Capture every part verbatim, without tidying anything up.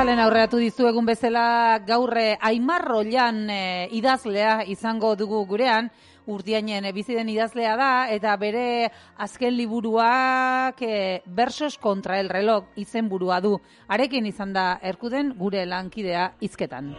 Bezalen aurreatu dizuegun bezala gaurre Aimar Rollan e, idazlea izango dugu gurean, Urdiainen e, bizi den idazlea da, eta bere azken liburuak e, Versos contra el reloj izenburua du. Harekin izan da Erkuden gure lankidea hizketan.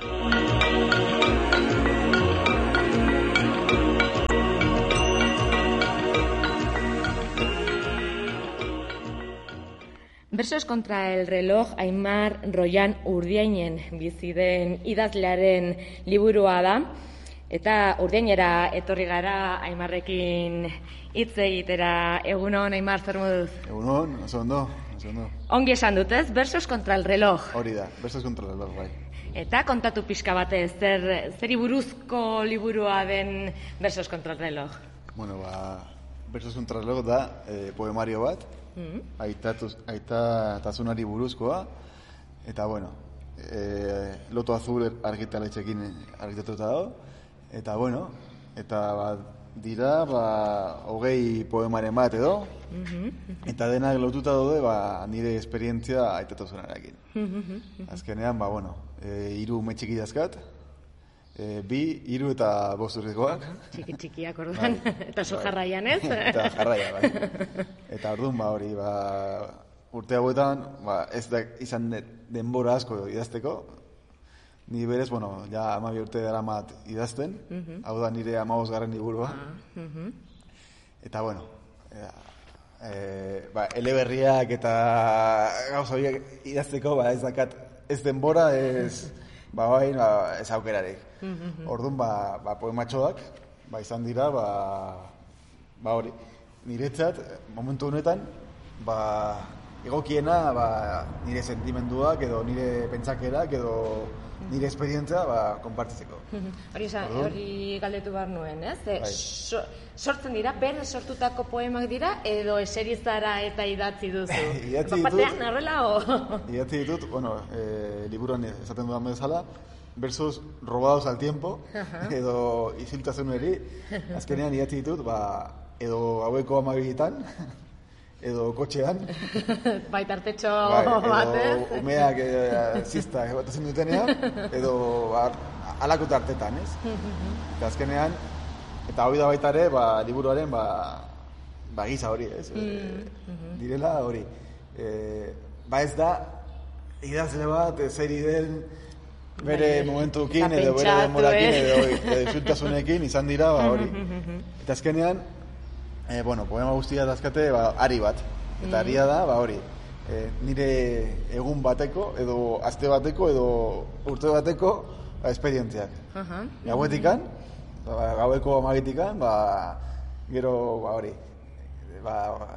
Versos contra el reloj Aimar Rollan Urdiainen bizi den idazlearen liburua da. Eta Urdiainera etorri gara Aimarrekin hitz egitera. Egunon, Aimar, zer moduz? Egunon, oso ondo, oso ondo. Ongi esan dut, ez? Versos contra el reloj. Hori da, Versos contra el reloj, bai. Eta kontatu pixka batez, zer, zeri buruzko liburua den Versos contra el reloj? Bueno, ba, Versos contra el reloj da eh, poemario bat, mm-hmm. aita tasunari buruzkoa, eta bueno, eh, Loto Azul argitaletxekin argitatuta dago, eta bueno, eta ba, dira ba, hogei poemaren bat edo, mm-hmm. eta denak lotuta daude ba, nire esperientzia aitatasunarekin. Mm-hmm. Azkenean, ba, bueno, e, hiru metxiki dazkat, e, bi, hiru eta bost urtekoak. Txiki txikiak orduan, bai, eta zu jarraian ez? Eta jarraia, bai. Eta orduan, ba, hori, ba, urte hauetan, ba, ez da izan denbora asko idazteko. Ni berez, bueno, ja amabi urte dara mat idazten, uh-huh. hau da nire amabosgarren liburua. Uh-huh. Eta, bueno, e, e, ba, eleberriak eta gauza horiek idazteko, ba, ez dakat, ez denbora, ez, ba, bai, ba, ez aukerarik. Uh-huh. Orduan, ba, ba, poematxoak, ba, izan dira, ba, ba, hori, niretzat, momentu honetan, ba, egokiena, ba, nire sentimenduak, edo nire pentsakerak, edo nire esperientzia ba, konpartitzeko. Hori, hori galdetu behar nuen, ez? E, so, sortzen dira, ber sortutako poemak dira, edo eserizara eta idatzi duzu? Idatzi ditut. Batean, arrela, o? Idatzi ditut, bueno, e, liburuan esaten dudan bezala, versos robados al tiempo, uh-huh. edo isiltasuneri, azkenean idatzi ditut, ba, edo haueko amabitan, edo kotxean. Bai, tartetxo bai, bat, ez? Edo umeak e, ziztak batatzen dutenean, edo alako tartetan, ez? Eta azkenean, eta hori da baita ere, ba, liburuaren, ba, ba giza hori, ez? Mm-hmm. E, direla hori. E, ba ez da, idazle bat, zeri den, bere bai, momentukin, edo bere demorakin, edo, edo isultasunekin, izan dira, ba hori. Eta azkenean, E, bueno, poema guztia dazkate, ba, ari bat. Eta aria da, ba, hori, e, nire egun bateko, edo aste bateko, edo urte bateko, ba, esperientziak. Uh-huh. Gauetikan, ba, gaueko amagitikan, ba, gero, ba, hori, ba,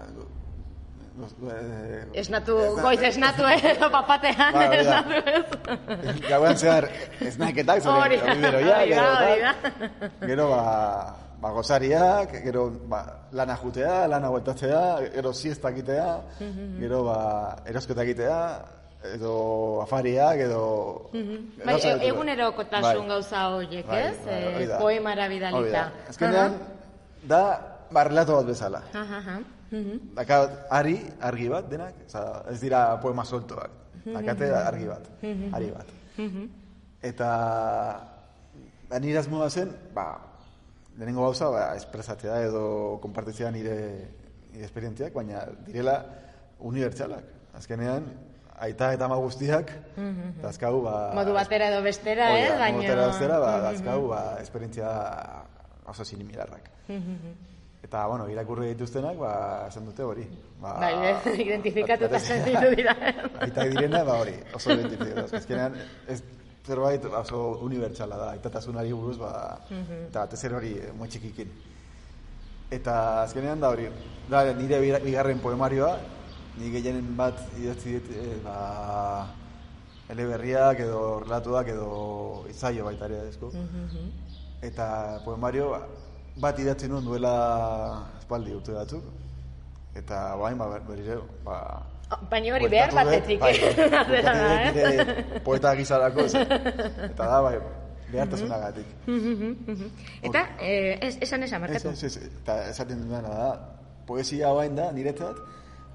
esnatu, goiz esnatu, eh, papatean, ba, esnatu ez. Gauean zehar, esnaketak, hori beroia, gero, gero, ba, ba, gozariak, gero ba, lana jutea, lana bueltatzea, gero siesta egitea, mm-hmm. gero ba, erosketa egitea, edo afariak, edo... Mm-hmm. Bai, e- egunerokotasun bai. Gauza horiek, bai, ez? Bai, bai, e, poemara bidalita. Azkenean, uh-huh. da, ba, relato bat bezala. Uh-huh. Uh-huh. Daka, ari, argi bat, denak, oza, ez dira poema soltoak. Dakate, argi bat, uh-huh. ari bat. Uh-huh. Eta, ba, nire asmoa zen, ba, lehenengo gauza, ba, espresatzea edo konpartitzea nire, nire esperientziak, baina direla unibertsalak. Azkenean, aita eta ama guztiak, mm-hmm. dazkau, ba... modu batera edo bestera, eh? Modu batera edo bestera, ba, dazkau, ba, esperientzia oso sinimilarrak. Mm-hmm. Eta, bueno, irakurri dituztenak, ba, esan dute hori. Ba, bai, identifikatuta sentitu dira. Aita direna, ba, hori, oso identifikatuta. Azkenean, ez... zerbait oso unibertsala da, aitatasunari buruz, ba, mm-hmm. eta tezer hori moi txikikin. Eta azkenean da hori, da nire bigarren poemarioa, ni gehienen bat idatzi dit, e, ba, eleberriak edo relatuak edo izaio baita ere dezko. Mm-hmm. Eta poemario bat idatzi nuen duela espaldi urte batzuk, eta bain, ba, berire, ba, baina hori behar batetik, eh? Poeta gizarako, eta da, bai, behartasunagatik. Eta, esan esan, markatu? Eta esaten duena da, poesia bain da, niretzat,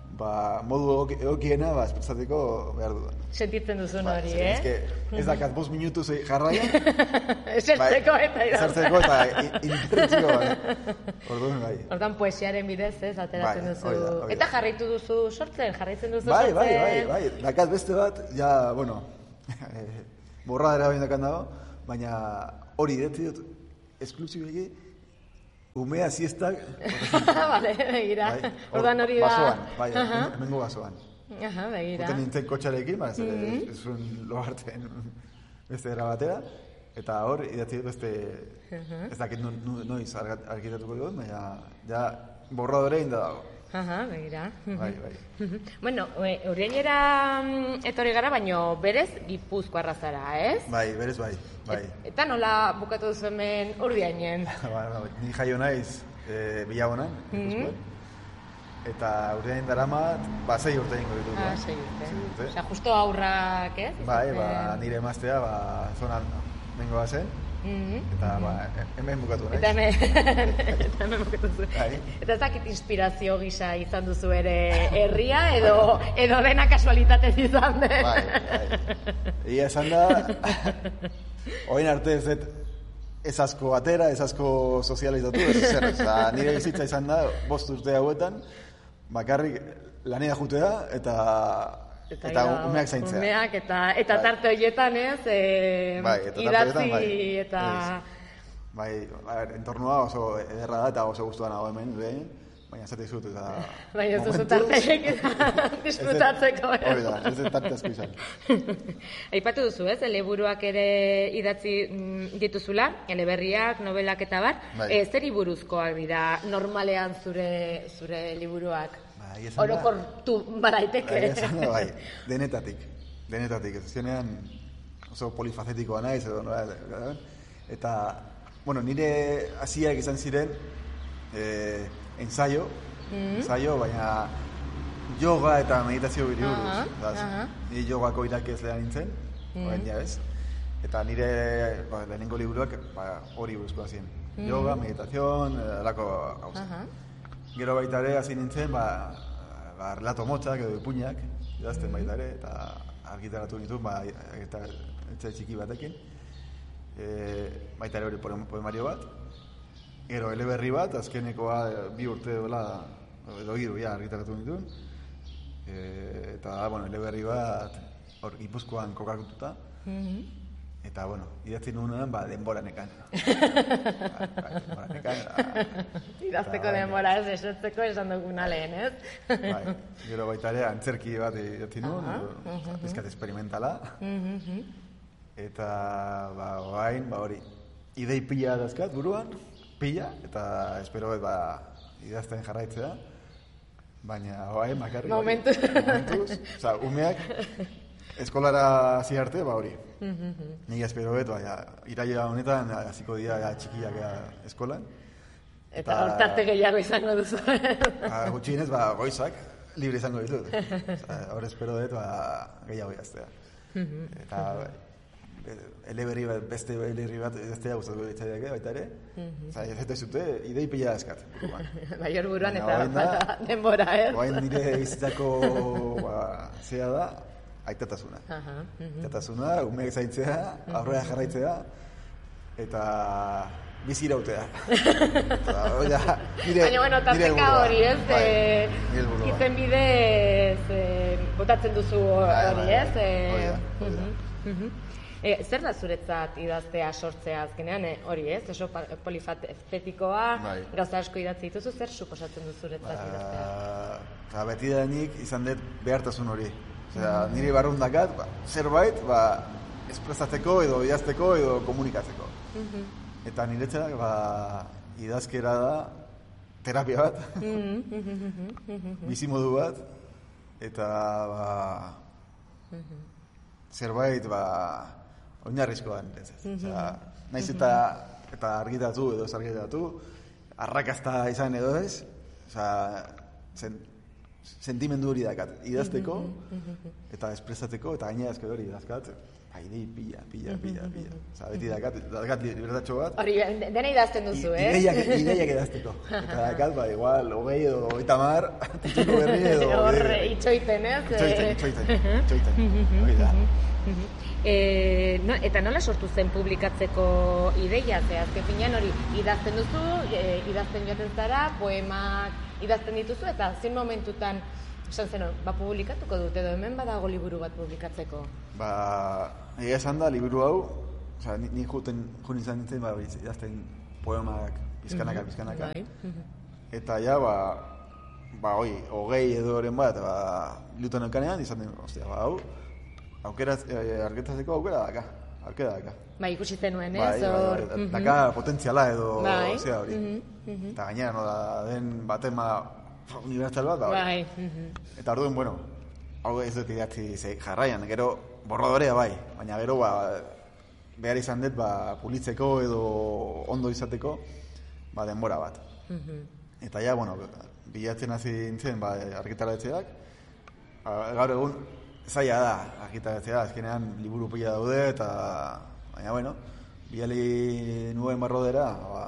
ba, modu egokiena ba, espresatzeko behar dudan. Sentitzen duzun ba, hori, eh? eh? Ez dakat bost minutu zei jarraia. Esertzeko eta idazten. Esertzeko eta interpretziko, bai. Orduan, bai. Orduan poesiaren bidez, ez, ateratzen Bai, duzu. hori da, hori da. Eta jarraitu duzu sortzen, jarraitzen duzu Bai, sortzen. bai, bai, bai. Dakat beste bat, ja, bueno, borradera behin dakat dago, baina hori idatzi dut, esklusibegi, umea siestak. Bale, begira. Bai, Orduan hori da. Basoan, bai, hemengo basoan. Aha, begira. Guten nintzen kotxarekin, ba, ez ez zuen lohartzen beste era batera, eta hor, idatzi dut beste, ez dakit noiz argitatuko dut, baina, ja, borradore inda dago. Aha, begira. Bai, bai. Bueno, Urdiainera etorri gara, baino berez Gipuzkoarra zara, ez? Bai, berez bai, bai. Eta nola bukatu duzu hemen Urdiainen? Ba, ni jaio naiz e, Bilabonan, Gipuzkoan. Eta Urdiain daramat, ba, sei urte ingo ditut. Ah, sei urte. Osea, justo aurrak, ez? Bai, ba, nire emaztea, ba, zonan nengo bazen. Eta, ba, hemen bukatu naiz. Eta hemen, eta hemen bukatu zu. Bai. Eta ez dakit inspirazio gisa izan duzu ere herria, edo, edo dena kasualitatez izan den. Bai, bai. Ia esan da, oin arte ez dut, ez asko atera, ez asko sozializatu, ez zer. Oza, nire bizitza izan da, bost urte hauetan, bakarrik lanea jutea eta eta, eta umeak zaintzea. Umeak eta, eta bai. Tarte horietan ez, e, bai, eta idatzi bai. eta... Ez. Bai, a ver, entornoa oso ederra da eta oso guztua nago hemen, behin, baina zate zut eta... Baina ez duzu tarteek disfrutatzeko. Hori da, ez dut tarte asko izan. Aipatu duzu ez, eleburuak ere idatzi dituzula, eleberriak, novelak eta bar. Bai. E, zeri buruzkoak dira normalean zure, zure liburuak? Bai, orokortu baraiteke. Bai, esan da, bai, denetatik. Denetatik, ez zenean oso polifacetikoa naiz, edo, no, eta, bueno, nire hasiak izan ziren, eh, ensaio, mm-hmm. ensaio, baina yoga eta meditazio biri buruz. Uh-huh, uh-huh. Ni yogako irakezlea nintzen, mm-hmm. baina ez. Eta nire ba, lehenengo liburuak ba, hori buruzkoa ziren. Mm-hmm. Yoga, meditazion, alako gauza. Uh-huh. Gero baita ere hasi nintzen, ba, ba, relato motzak edo ipuñak, idazten mm-hmm. baita ere, eta argitaratu nituen, ba, eta etxe txiki batekin. E, baita ere hori poemario bat. Gero, eleberri bat, azkenekoa bi urte dola, edo hiru, ja, argitaratu nituen. E, eta, bueno, eleberri bat, hor, Gipuzkoan kokatuta. Mm-hmm. Eta, bueno, idatzi nuenean, ba, denbora nekan. ba, ba, denbora nekan. Idazteko denbora ez, esotzeko esan duguna lehen, ez? bai, gero baita ere, antzerki bat idatzi nuen, uh-huh, uh-huh. Bizkat experimentala. Uh-huh. Eta, ba, oain, ba, hori, idei pila dazkat buruan, pila, eta espero ba, idazten jarraitzea, baina oain makarri. Momentuz. Momentuz. Osa, umeak eskolara hasi arte, ba hori. Nik espero bet, ba, iraila honetan, hasiko dira ja, txikiak ja, eskolan. Eta hortarte gehiago izango duzu. ba, gutxienez, ba, goizak, libre izango ditut. Hor espero dut, ba, gehiago idaztea. Eta, eleberri bat, beste eleberri bat idaztea gustatuko ditzaiake baita ere. Osa, ez eta zute, idei pila askat. Bai, hor buruan eta falta denbora, ez? Oain nire bizitzako ba, zea da, aitatasuna. Aitatasuna, umeek zaintzea, aurrera jarraitzea, eta bizi irautea. Baina, bueno, tarteka hori, ez? Izen bidez botatzen duzu hori, ez? Hori da. E, zer da zuretzat idaztea, sortzea azkenean, e, hori ez, oso polifacetikoa, bai. Gauza asko idatzi dituzu, zer suposatzen du zuretzat ba, idaztea? Ba, beti da nik izan dut behartasun hori. Osea, mm-hmm. niri barrundakat, ba, zerbait, ba, espresatzeko edo idazteko edo komunikatzeko. Mm-hmm. Eta niretzak, ba, idazkera da terapia bat, mm-hmm. bizimodu bat, eta, ba, mm-hmm. zerbait, ba, oinarrizkoa niretzat. Mm-hmm. Naiz eta, eta argitatu edo ez argitatu, arrakasta izan edo ez, oza, zen, sentimendu hori dakat, idazteko, eta espresateko, eta gainera ezke hori idazkat, idei pila, pila, pila, pila. Osa, beti dakat, dakat libertatxo bat. Hori, dena idazten duzu, eh? Ideiak, ideiak idazteko. Eta dakat, ba, igual, hogei edo hogeita hamar, titulo berri edo... Horre, itxoiten, ez? Itxoiten, itxoiten, itxoiten. Hori da. E, no, eta nola sortu zen publikatzeko ideia, ze azken finean hori idazten duzu, e, idazten joaten zara, poemak idazten dituzu, eta zin momentutan esan zen, ba, publikatuko dut, edo hemen badago liburu bat publikatzeko? Ba, egia esan da, liburu hau, oza, ni, ni juten, jun izan nintzen, ba, idazten poemak, pizkanaka, pizkanaka. Eta ja, ba, ba, oi, hogei edo horren bat, ba, lutan elkanean, izan den, ostia, ba, hau, aukera, eh, argitatzeko aukera daka, aukera daka. Bai, ikusi zenuen, ez? Bai, bai, bai, daka potentziala edo, bai. Zea hori. Eta gainera, no, da, den batema unibertsal bat, ba, bai. Eta orduen, bueno, hau ez dut idatzi ze, jarraian, gero borradorea bai, baina gero, ba, behar izan dut, ba, pulitzeko edo ondo izateko, ba, denbora bat. Eta ja, bueno, bilatzen hasi nintzen, ba, argitaletxeak, gaur egun, zaila da, argitaratzea, azkenean liburu pila daude, eta, baina, bueno, biali nuen barrodera, ba,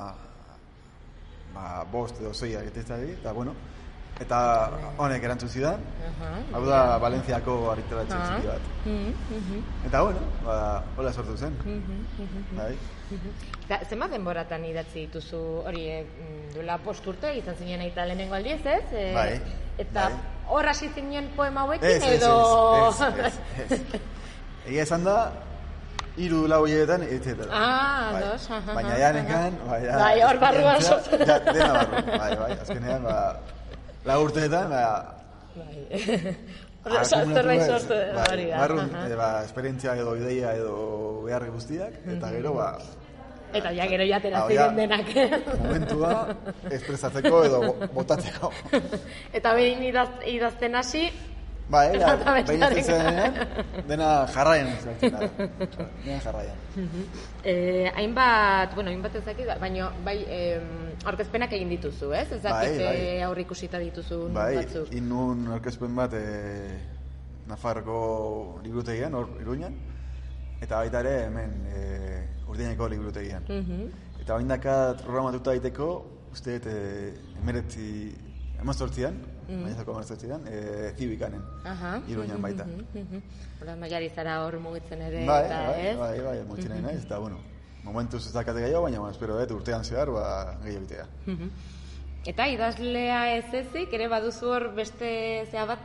ba, bost edo zei argitaratzea, eta, bueno, eta honek erantzun zidan, hau da, Valentziako argitaratzea txiki bat. Eta, bueno, ba, hola sortu zen. Bai. Zenbat denboratan idatzi dituzu hori, duela post urte, izan zinen aita lehenengo aldiez, ez? Bai. Eta hor hasi zinen poema hauekin, ez, edo... Ez, ez, ez, ez. Egia esan da, hiru lau hiletan, etcétera. Ah, bai. dos, aha. Baina ja nekan, bai, ja, bai, hor barruan sortu. Ja, dena barru, bai, bai, azkenean, ba, lau urteetan, ba, bai. Zerbait sortu, hori da. Barrun, ba, esperientzia edo ideia edo behar guztiak, eta gero, ba, eta ja gero jatera ziren denak. Momentua, espresatzeko edo botatzeko. Eta behin idaz, idazten hasi... Ba, era, behin izan dena jarraian. Dena jarraian. Eh, hainbat, bueno, hainbat ezakit, baina bai aurkezpenak egin dituzu, ez? Ezakit bai, bai. Aurre ikusita dituzu bai, batzuk. Bai, inun aurkezpen bat eh, Nafarroko liburutegian, hor Iruñan, eta baita ere hemen eh, Urdiaineko liburutegian. Eta bain dakat programatuta daiteko, uste dut emeretzi emazortzian, bainazako emazortzian, zibikanen, Iruñan baita. Hola, maiari zara hor mugitzen ere, bai, eta bai, ez? Bai, bai, mugitzen nahi naiz, eta bueno, momentuz ez dakate gehiago, baina bueno, espero dut urtean zehar, ba, gehiago bitea. Eta idazlea ez ezik, ere baduzu hor beste zea bat,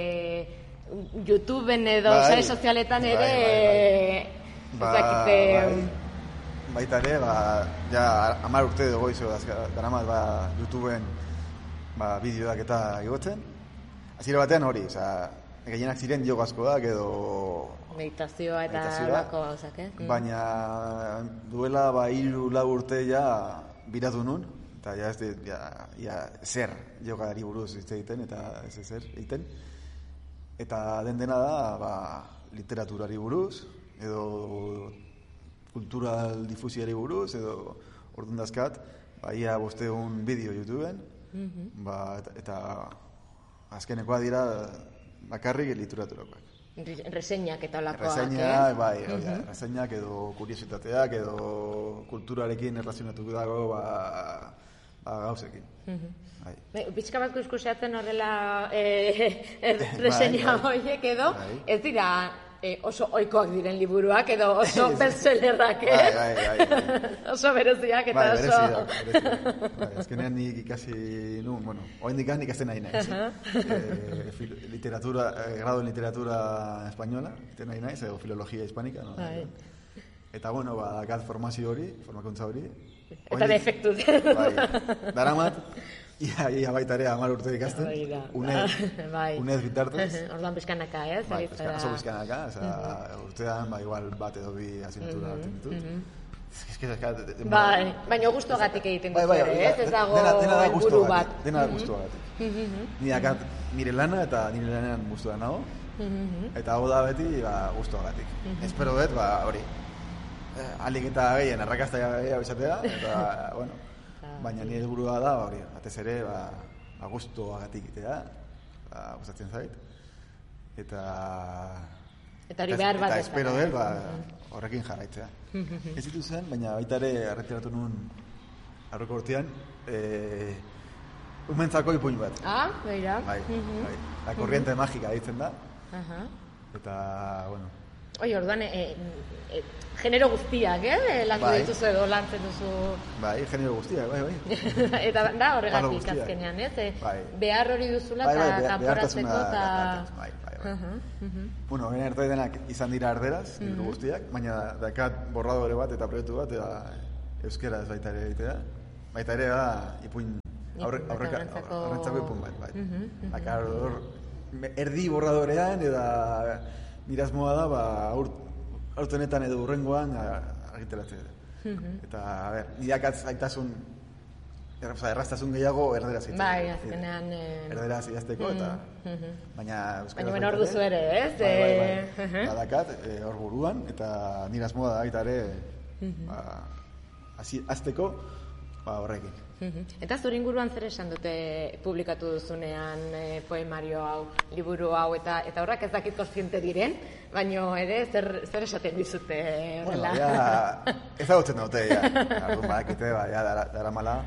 YouTubeen edo sare sozialetan ere, ezakite... Baita ere, ba, ja, hamar urte dugu izo, daramat, ba, YouTubeen ba, bideoak eta igotzen. Azire batean hori, oza, gehienak ziren diogo askoak edo... Meditazioa eta horako gauzak, eh? Baina duela, ba, hiru lau urte ja biratu nun, eta ja, ez ja, ja, zer jogari buruz hitz egiten, eta ez zer egiten. Eta den dena da, ba, literaturari buruz, edo kultural difusiari buruz, edo orduan dazkat, ba, ia bosteun bideo YouTubeen, ba, eta, eta azkenekoa dira bakarrik literaturakoak. Reseñak eta olakoak, Reseñak, eh? Bai, uh -huh. reseñak edo kuriositateak, edo kulturarekin erlazionatu dago, ba, ba gauzekin. Uh -huh. Bai. Pixka bat kuskuseatzen horrela eh, er, reseña bai, horiek edo, bai. Ez dira eh, oso oikoak diren liburuak edo oso bestsellerrak, eh? Bai, bai, bai, bai. Oso bereziak eta bai, oso... Bai, berezia, bai, azkenean nik ikasi, nu, bueno, oendik han ikasten nahi naiz. Uh -huh. eh, literatura, eh, grado en literatura española, ikasten nahi naiz, edo filologia hispánica, no? Bai. Eta, bueno, ba, dakat formazio hori, formakuntza hori. Eta defektu. Bai, daramat, ia, ia baita ere hamar urte ikasten, uned, bai. uned bitartez. Orduan bizkanaka, ez? Bai, bizkanaka, oso bizkanaka, oza, urtean, ba, igual bat edo bi asignatura hartzen ditut. Ez que, bai, baina gustuagatik egiten dut ere, ez? Ez dago helburu bat. Dena da gustuagatik. Ni dakat nire lana eta nire lanean gustua nago, eta hau da beti, ba, gustuagatik. Espero dut, ba, hori, alik eta gehien arrakazta gehiago izatea, eta, bueno, baina nire helburua da, hori, batez ere, ba, gustuagatik itea, eta gustatzen zait. Eta... Eta hori behar bat eta ez espero da. dut, ba, horrekin jarraitzea. Ez ditu zen, baina baita ere erretiratu nuen aurreko urtean, e, umentzako ipuin bat. Ah, beira. Bai, bai. La corriente mágica ditzen da. Aha. Eta, bueno... Oi, orduan, e, e, genero guztiak, eh? Landu Bai. dituzu edo lantzen duzu... Bai, genero guztiak, bai, bai. Eta da Palo horregatik guztiak. azkenean, ez? E, Bai. Behar hori duzula Bai, bai, eta beha- kanporatzeko behartasuna eta... dakat, bai, bai, bai. Aha, aha. Bueno, baina arte denak izan dira erderaz, liburu guztiak, baina dakat borradore bat eta proiektu bat, eta euskera ez baita ere egitea. Baita ere da ipuin aurre, Ipuin bat aurreka, aurrentzako- aurrentzako ipuin bat, bai. Mhm, mhm. Dakar hor, me- erdi borradorean, eta mirazmoa da, ba, aur, aurtenetan edo urrengoan argiteratzea. Eta, a ber, nirakatz gaitasun, er, oza, erraztasun gehiago erderaz egiten. Bai, azkenean... Eh... Erderaz idazteko, eta... mhm. Baina euskaraz Baina bueno, hor baita duzu ere, ez? Bai, bai, bai. Eh, Badakat, eh, hor buruan, eta nire asmoa da baita ere, ba, hasi- hasteko, ba, horrekin. Mhm. Eta zure inguruan zer esan dute publikatu duzunean eh, poemario hau, liburu hau, eta eta horrak ez dakit kontziente diren, baina ere zer, zer esaten dizute Bueno, horrela? ja, ezagutzen dute, ja. Ardun badakite, ba, ja, dara, dara mala.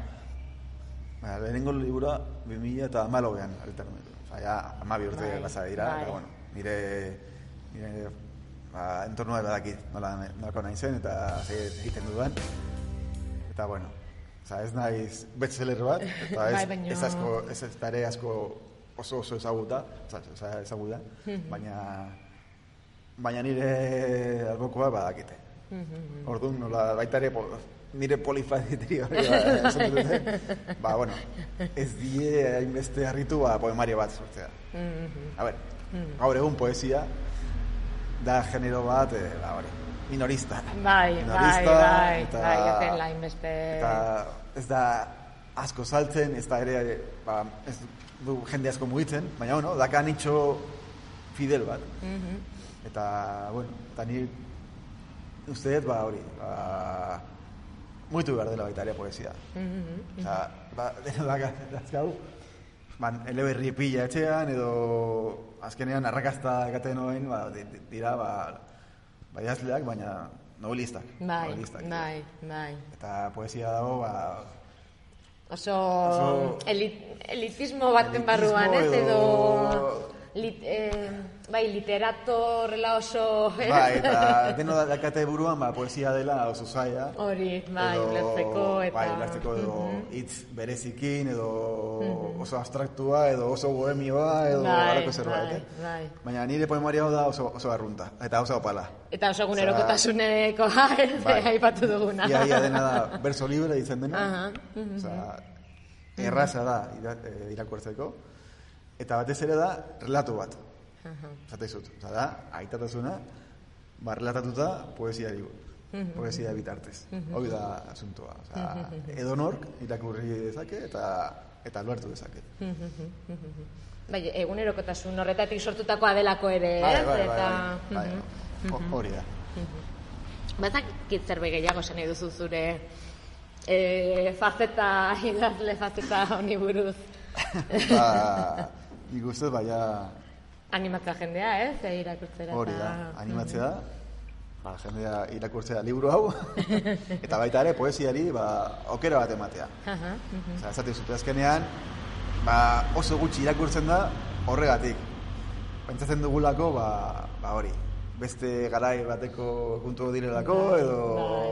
Ba, lehenengo liburua, bi mila eta hamalauean, argitaratzen. Osa, ja, hamabi urte Bai, pasa dira, bai. eta, bueno, nire, nire, ba, entornoa badakit, nola, nolako nahi zen, eta zer egiten dudan. Eta, bueno, oza, ez naiz bestseller bat, eta ez, Bai, baina- ez asko, ez ez dare asko oso oso ezaguta, oza, oza, ezaguta, baina, baina nire albokoa badakite. Orduan, nola, baita ere, po, nire polifaditeria hori, ba, esan dute, ba, bueno, ez die hainbeste harritu, ba, poemario bat sortzea. A ber, gaur egun poesia da genero bat, eh, ba, hori, minorista. Bai, Minorista, bai, bai, eta, bai, ez den lainbeste... eta ez da asko saltzen, ez da ere, ba, ez du jende asko mugitzen, baina, bueno, daka nitxo fidel bat. Eta, bueno, eta ni uste dut, ba, hori, ba, mugitu behar dela baita ere poesia. Osa, ba, deno daka, dazkau, ban, eleberri pila etxean, edo azkenean arrakazta ekaten noen, ba, di- di- dira, ba, ba, idazleak, baina novelistak. Bai, novelistak. bai, bai. Eta poesia dago, ba, Oso, Oso- elit, elitismo baten elitismo barruan, ez? Edo... edo- Lit, eh, bai, literato horrela oso... eh? bai, eta deno da- dakate buruan, ba, poesia dela oso zaila. Hori, bai, Edo- ulertzeko eta... Bai, ulertzeko edo hitz berezikin, edo oso abstraktua, edo oso bohemioa, edo Bai, halako zerbait, bai, eh? bai. Baina nire poemaria hau da oso, oso arrunta, eta oso opala. Eta oso Osea, egunerokotasuneko ez bai. aipatu duguna. Ia, ia dena da, verso libre ditzen dena. Aha, Osea, erraza da ira, eh, irakurtzeko. Eta batez ere da, relatu bat. Zate zut. Osea, da, aitatasuna, ba, relatatuta poesiari, poesia bitartez. Hoi da asuntoa. Osea, edonork irakurri dezake eta eta luertu dezake. Bai, egunerokotasun horretatik sortutakoa delako ere, Bai, ez? bai, bai, Eta... bai, bai. Ho- Hori da. Bazakit zerbait gehiago esan nahi duzu zure eh, faceta, idazle faceta honi buruz. Ba, nik uste, baina Animatzea jendea, ez? E, irakurtzera. hori da, eta- animatzea, ba, jendea irakurtzea liburu hau, eta baita ere poesiari, ba, aukera bat ematea. Aha, mhm. Osea, esaten zute azkenean, ba, oso gutxi irakurtzen da horregatik. Pentsatzen dugulako, ba, ba hori, beste garai bateko puntu direlako, edo...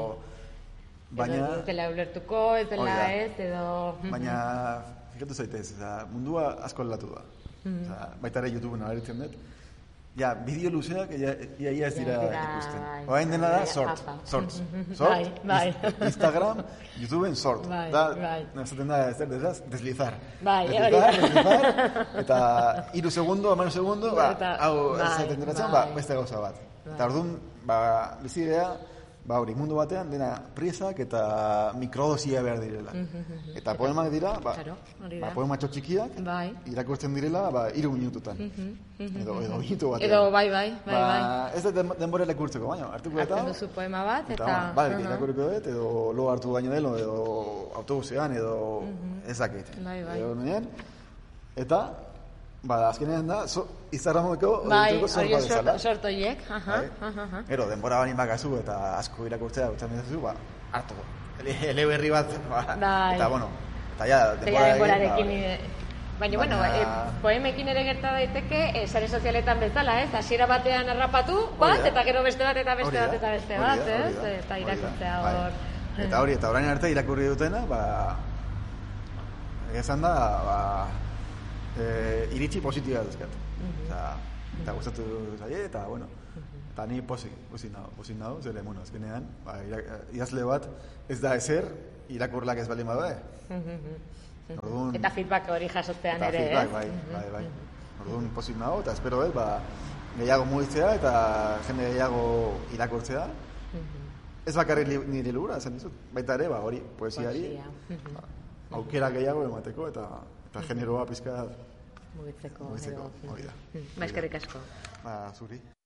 Baina, Edo ez dela ulertuko, ez dela Hori da. ez, edo... baina, fikatu zaitez, osea, mundua asko aldatu da. Osea, baita ere YouTubeen abaritzen dut. Ja, bideo luzeak, ia, ia, ia ez dira Ja, dira, ikusten. bai. Orain dena da, Bai, sort, apa. sorts. Mhm. Sort, Bai, bai. Inst- Instagram, YouTubeen sort. Bai, da, bai. esaten da, ez desaz, deslizar. Bai, deslizar, hori da. deslizar, eta hiru segundo, hamar segundo, ba, Eta- hau bai, esaten diratzen, bai. ba, beste gauza bat. Bai. Eta orduan, ba, bizidea, ba hori, mundu batean dena priesak eta mikrodosia behar direla. Eta poemak dira, ba, Claro, hori ba da. poematxo txikiak, Bai. irakurtzen direla, ba, hiru minututan. Edo, edo minutu batean. Edo, bai, bai, bai, ba, bai. ez da den- denbora irakurtzeko, baina, hartuko eta... Hartzen duzu poema bat, Eta, eta... bueno, bai, Aha. irakurriko dut, edo lo hartu baino delo, edo autobusean, edo ez dakit. Bai, bai. Edo nuen, eta, Ba, azkenean da, so, Instagrameko bai, sortu bezala. sortoiek. Gero, denbora bani bakazu eta asko irakurtzea gutzen bezazu, ba, hartu. Ele berri bat, ba, eta, bueno, eta ja, denborarekin... Baina, bueno, poemekin ere gerta daiteke, sare sozialetan bezala, ez? Hasiera batean harrapatu, bat, eta gero beste bat, eta beste bat, eta beste bat, ez? Eta irakurtzea hor... Eta hori, eta orain arte irakurri dutena, ba... Egezan da, ba... Iritzi positiba duzkat. Eta gustatu zaie, eta, bueno... Eta ni pozik, pozik nago, pozik nago, zere, bueno, azkenean, idazle bat ez da ezer, irakurlak ez baldin badaude. Orduan, eta feedback hori jasotzean ere, ez? Eta feedback, bai, bai, bai. Orduan pozik nago, eta espero ez, ba, gehiago mugitzea eta jende gehiago irakurtzea. Ez bakarrik nire libura, esan dizut, baita ere, ba, hori, poesiari, aukera gehiago emateko, eta generoa pizka mugitzeko. Mugitzeko, hori da. Ba, eskerrik asko. Ba, zuri.